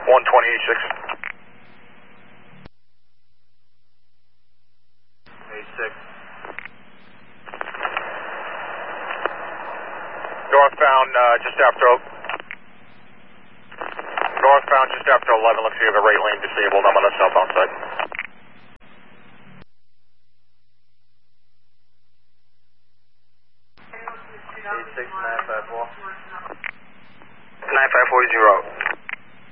12086. 86. Northbound just after 11. Looks like you have a right lane disabled. I'm on the southbound side. 86 954. 9540.